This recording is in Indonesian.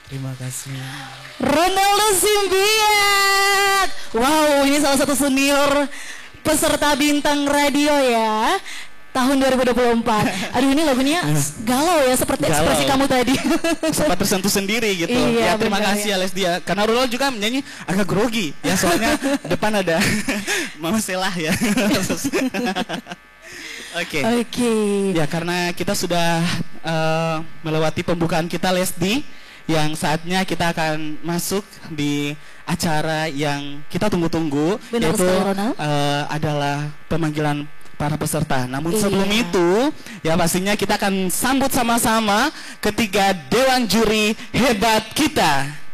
Terima kasih. Ronaldo Simbiak. Wow, ini salah satu senior peserta bintang radio ya. Tahun 2024. Aduh, ini lagunya galau ya, seperti Galau. ekspresi kamu tadi. Sempat tersentuh sendiri gitu. Iya, Ya terima benar, kasih ya. ya Lesdia. Karena Ronaldo juga menyanyi agak grogi ya, soalnya depan ada Mama Selah ya. Oke. Oke. Ya karena kita sudah melewati pembukaan kita Lesdi, yang saatnya kita akan masuk di acara yang kita tunggu-tunggu, Benar yaitu sekali, Ronald. adalah pemanggilan para peserta. Namun Iya. sebelum itu, ya pastinya kita akan sambut sama-sama ketiga dewan juri hebat kita.